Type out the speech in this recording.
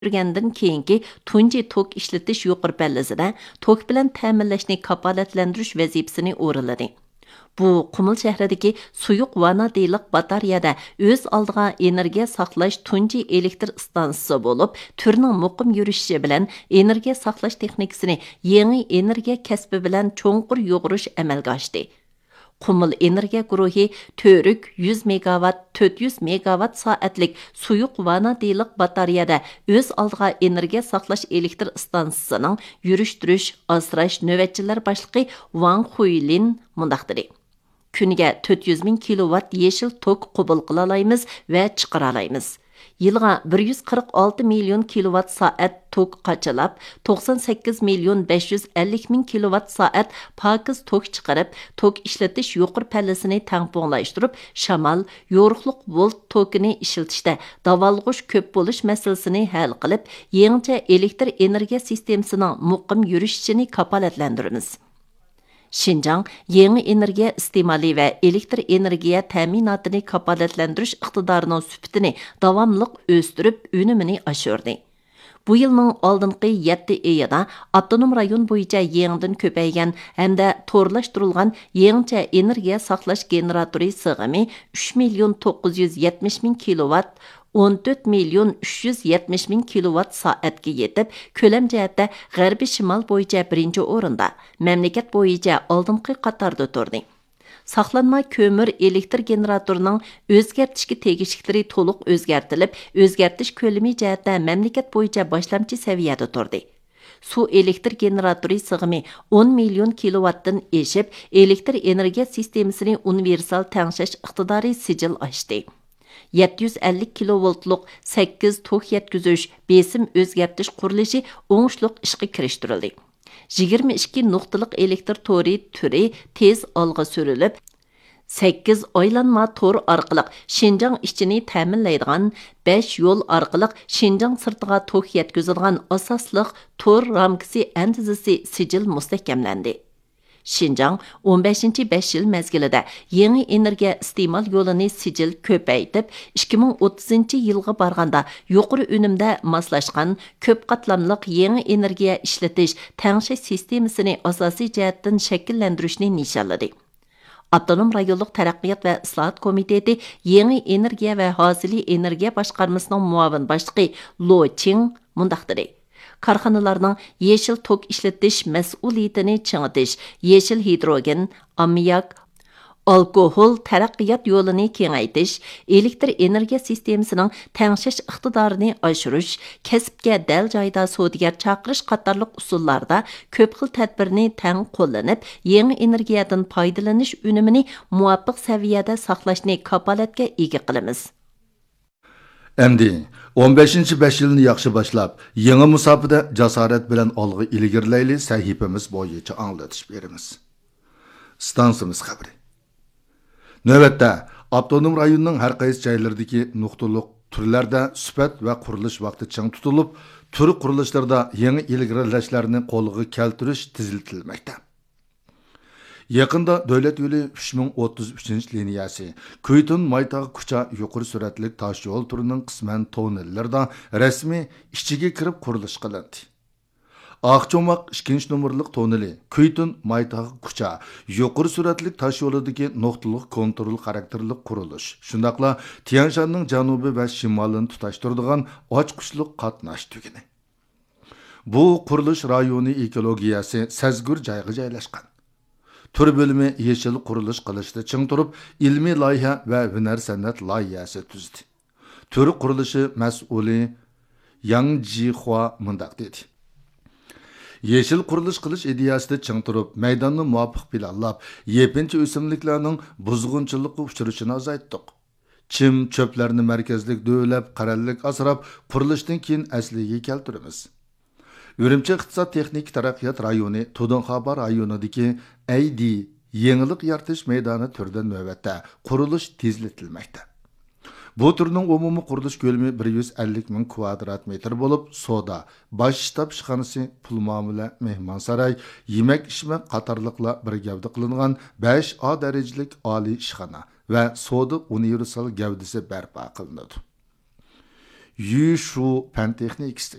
Turgandan keyingi tunji tok ishlatish yuqori pallasida tok bilan ta'minlashni kafolatlantirish vazifasini o'rinladi. Bu Qumul shahridagi suyuq vanadiylik batareyada o'z oldiga energiya saqlash tunji elektr stansiyasi bo'lib, turning muqim yurishi bilan energiya saqlash texnikasini yangi energiya kasbi bilan cho'nqur yo'g'irish amalga oshdi. Qumul energiya guruhi Төрік 100 megawatt 400 megawatt soatlik suyuq vanadiylik batareyada o'z oldiga energiya saqlash elektr stansiyasining yurish-turish, asrash navbatchilar boshlig'i Wang Huilin mundaq dedi. Kuniga 400 ming kilowatt yeshil tok qabul qila olamiz va chiqara olamiz. Yılğa 146 milyon kilowatt saat tok qaçalab, 98 milyon 550 min kilowatt saat pakiz tok chiqarib, tok ishlatish yuqur pallasini tangponglashtirib, shamol, yo'riqliq volt tokini ishlatishda davolg'ish ko'p bo'lish masalasini hal qilib, yangicha elektr energiya sistemasining muqim yurishini kafolatlantiramiz. Şinjan, yeni energiya iste'moli va elektr energiya ta'minotini kafolatlantirish iqtidorining sifatini davomliq o'stirib, unumini oshirdi. Bu yilning oldingi 7 oyida avtonom rayon bo'yicha yangidan ko'paygan hamda to'rlashtirilgan yangicha energiya saqlash generatori sig'imi 3 million 970 ming kilowatt 14 milyon 370 ming kilowatt soatga yetib, ko'lam jihatda g'arbiy shimol bo'yicha birinchi o'rinda, mamlakat bo'yicha oldingi qatorda turdi. Saqlanma ko'mir elektr generatorining o'zgartishga tegishliklari to'liq o'zgartirilib, o'zgartish ko'lami jihatda mamlakat bo'yicha boshlamchi saviyada turdi. Suv elektr generatori sig'imi 10 million kilowattdan eshib, elektr energiya sistemasini universal tangshash iqtidori sijil ochdi. 750 kilovoltlik 8 tok yetkazish besim o'zgartish qurilishi o'ngishliq ishga kirishtirildi. 22 nuqtalik elektr tori turi tez olg'a surilib, 8 oylanma tor orqali Şinjan ishchini ta'minlaydigan 5 yo'l orqali Şinjan sirtiga tok yetkazadigan asosliq tor ramkasi antizisi sijil mustahkamlandi. Şinjan 15-5 yil mezgilida yangi energiya iste'mol yo'lini sijil ko'paytib, 2030 yilga borganda yuqori unumda moslashgan ko'p qatlamliq yangi energiya ishlatish tangshash sistemasini asosiy jihatdan shakllantirishni nishonladi. Avtonom rayonlik taraqqiyot va islohot komiteti yangi energiya va hozirli energiya boshqarmasining muavin boshlig'i Lo Ching mundaq dedi. Karxanalarning yeşil tok ishlatish mas'uliyatini chingitish, yeşil hidrogen, ammiak, alkohol taraqqiyot yo'lini kengaytish, elektr energiya sistemasining tangshash iqtidorini oshirish, kasbga dal joyda savdogar chaqirish qatorliq usullarda ko'p xil tadbirni tang qo'llanib, yangi energiyadan foydalanish unumini muvofiq saviyada saqlashni kafolatga ega qilamiz. Endi 15-5 yilni yaxshi boshlab, yangi musofada jasorat bilan olg'a ilgirlayli sahifamiz bo'yicha anglatish beramiz. Stansiyamiz xabari. Navbatda avtonom rayonning har qaysi joylaridagi nuqtaliq turlarda sifat va qurilish vaqti chang tutilib, tur qurilishlarda yangi ilgirlashlarni qo'lga keltirish tiziltirilmoqda. Yaqında Davlat yo'li 3033 liniyasi Kuytun Maytaq Kucha yuqori suratlik tosh yo'l turining qisman tonellarda rasmiy ichiga kirib qurilish qilindi. Aqcho'moq 2 nomerlik toneli Kuytun Maytaq Kucha yuqori suratlik tosh yo'lidagi nuqtaliq kontrol xarakterli qurilish. Shundaqla Tianshanning janubi va shimolini tutashtiradigan ochqushliq qatnash tuguni. Bu qurilish rayoni ekologiyasi sazgur joyga joylashgan. Tur bölümü yeşil qurilish qilishda ching turib, ilmiy loyiha va hunar san'at loyihasi tuzdi. Tur qurilishi mas'uli Yang Jihua mundaq dedi. Yeşil qurilish qilish ideyasida ching turib, maydonni muvofiq planlab, yepinchi o'simliklarning buzg'unchiligi uchrashini azaytdik. Chim cho'plarni markazlik do'lab, qarallik asrab, qurilishdan keyin asliga keltiramiz. Ürümçi iqtisod texnik taraqqiyot rayoni Tudunxabar rayonidagi AD yenilik yaratish maydoni turda navbatda qurilish tezlatilmoqda. Bu turning umumiy qurilish ko'lami 150 ming kvadrat metr bo'lib, soda, bosh shtab ishxonasi, pul muomala, mehmonsaroy, yemak ishmak qatorliqlar bir gavda qilingan 5A darajalik oliy ishxona va soda universal gavdasi barpo qilinadi. Yushu fan texnikasi